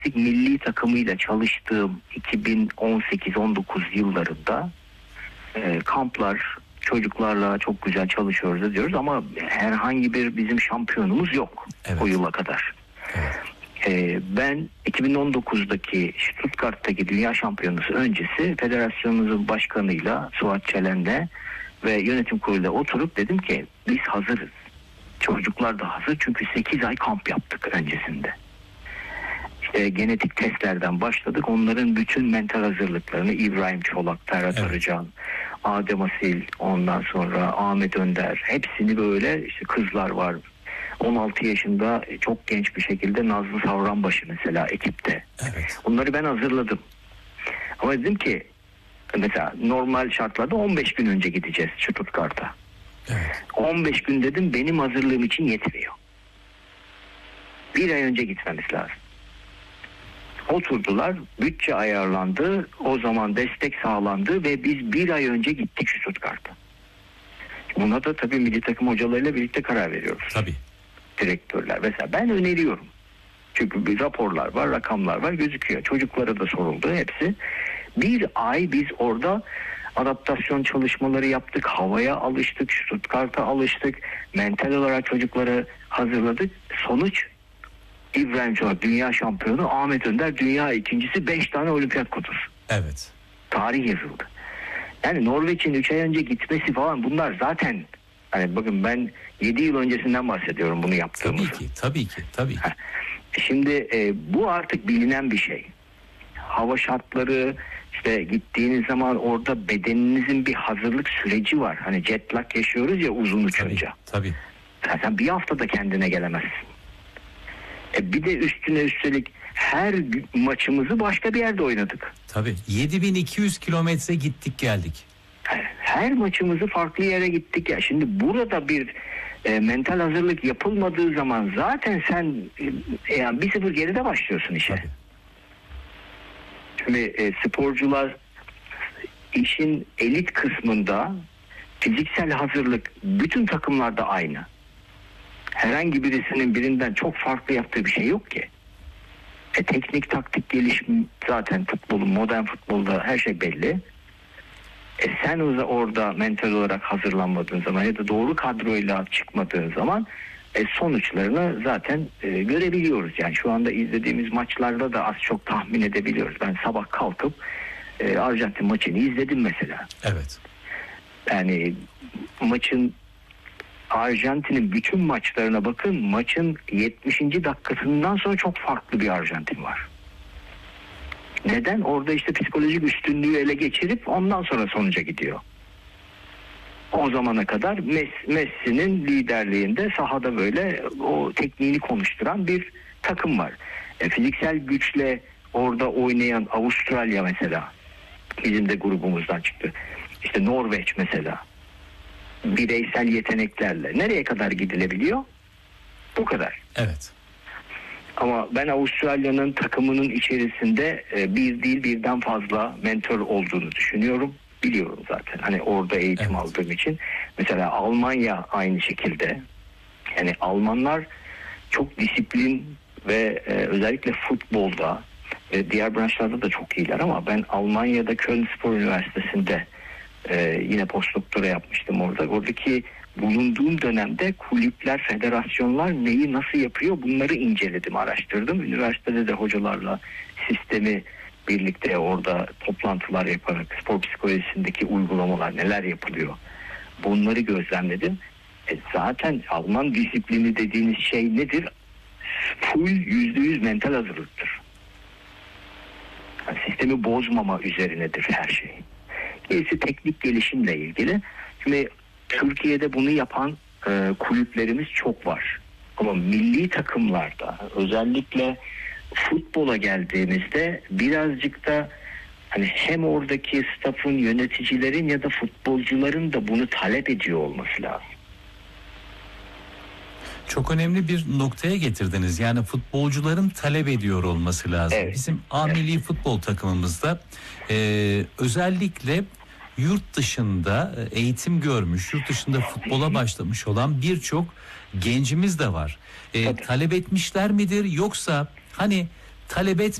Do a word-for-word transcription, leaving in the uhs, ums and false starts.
milli takımıyla çalıştığım iki bin on sekiz on dokuz yıllarında e, kamplar, çocuklarla çok güzel çalışıyoruz diyoruz ama herhangi bir bizim şampiyonumuz yok evet. o yıla kadar. Evet. E, ben iki bin on dokuzdaki Stuttgart'taki dünya şampiyonası öncesi federasyonumuzun başkanıyla Suat Çelen'le ve yönetim kuruluyla oturup dedim ki biz hazırız. Çocuklar da hazır çünkü sekiz ay kamp yaptık öncesinde. İşte genetik testlerden başladık. Onların bütün mental hazırlıklarını İbrahim Çolak, Ferhat evet. Arıcan, Adem Asil, ondan sonra Ahmet Önder hepsini böyle işte kızlar var. on altı yaşında çok genç bir şekilde Nazlı Savranbaşı mesela ekipte. Evet. Bunları ben hazırladım. Ama dedim ki mesela normal şartlarda on beş gün önce gideceğiz Stuttgart'a. Evet. on beş gün dedim benim hazırlığım için yetmiyor. Bir ay önce gitmemiz lazım. Oturdular, bütçe ayarlandı, o zaman destek sağlandı ve biz bir ay önce gittik Stuttgart'a. Buna da tabii milli takım hocalarıyla birlikte karar veriyoruz. Tabii. Direktörler. Mesela ben öneriyorum. Çünkü bir raporlar var, rakamlar var, gözüküyor. Çocuklara da soruldu hepsi. Bir ay biz orada adaptasyon çalışmaları yaptık, havaya alıştık, Stuttgart'a alıştık, mental olarak çocukları hazırladık. Sonuç İbrahim Çolak dünya şampiyonu, Ahmet Önder dünya ikincisi, beş tane olimpiyat kutusu. Evet. Tarih yazıldı. Yani Norveç'in üç ay önce gitmesi falan bunlar zaten hani bakın ben yedi yıl öncesinden bahsediyorum bunu yaptığımızı. Tabii ki, tabii ki, tabii ki. Şimdi e, bu artık bilinen bir şey. Hava şartları, işte gittiğiniz zaman orada bedeninizin bir hazırlık süreci var. Hani jet lag yaşıyoruz ya uzun uçunca. Tabii, tabii. Sen bir haftada kendine gelemezsin. E bir de üstüne üstelik her maçımızı başka bir yerde oynadık. Tabii. yedi bin iki yüz kilometre gittik geldik. Her maçımızı farklı yere gittik ya. Şimdi burada bir e, mental hazırlık yapılmadığı zaman zaten sen e, yani bir sıfır geride başlıyorsun işe. Tabii. Şimdi e, sporcular işin elit kısmında fiziksel hazırlık bütün takımlarda aynı. Herhangi birisinin birinden çok farklı yaptığı bir şey yok ki. E, teknik taktik gelişim zaten futbolun, modern futbolda her şey belli. E, sen orada mental olarak hazırlanmadığın zaman ya da doğru kadroyla çıkmadığın zaman e, sonuçlarını zaten e, görebiliyoruz. Yani şu anda izlediğimiz maçlarda da az çok tahmin edebiliyoruz. Ben sabah kalkıp e, Arjantin maçını izledim mesela. Evet. Yani maçın Arjantin'in bütün maçlarına bakın, maçın yetmişinci dakikasından sonra çok farklı bir Arjantin var. Neden? Orada işte psikolojik üstünlüğü ele geçirip ondan sonra sonuca gidiyor. O zamana kadar Messi'nin liderliğinde sahada böyle o tekniğini konuşturan bir takım var. E, fiziksel güçle orada oynayan Avustralya mesela bizim de grubumuzdan çıktı. İşte Norveç mesela. Bireysel yeteneklerle nereye kadar gidilebiliyor? Bu kadar. Evet. Ama ben Avustralya'nın takımının içerisinde bir değil birden fazla mentor olduğunu düşünüyorum. Biliyorum zaten. Hani orada eğitim evet. aldığım için. Mesela Almanya aynı şekilde. Yani Almanlar çok disiplin ve e, özellikle futbolda e, diğer branşlarda da çok iyiler ama ben Almanya'da Köln Spor Üniversitesi'nde e, yine postdoktora yapmıştım orada. Oradaki bulunduğum dönemde kulüpler, federasyonlar neyi nasıl yapıyor bunları inceledim, araştırdım. Üniversitede de hocalarla sistemi birlikte orada toplantılar yaparak spor psikolojisindeki uygulamalar neler yapılıyor bunları gözlemledim. E zaten Alman disiplini dediğiniz şey nedir? Full yüzde yüz mental hazırlıktır. Yani sistemi bozmama üzerinedir her şey. Gerisi teknik gelişimle ilgili. Şimdi Türkiye'de bunu yapan e, kulüplerimiz çok var. Ama milli takımlarda özellikle futbola geldiğimizde birazcık da hani hem oradaki staff'ın, yöneticilerin ya da futbolcuların da bunu talep ediyor olması lazım. Çok önemli bir noktaya getirdiniz. Yani futbolcuların talep ediyor olması lazım. Evet. Bizim A evet. milli futbol takımımızda e, özellikle yurt dışında eğitim görmüş, yurt dışında futbola başlamış olan birçok gencimiz de var. E, talep etmişler midir yoksa hani talep et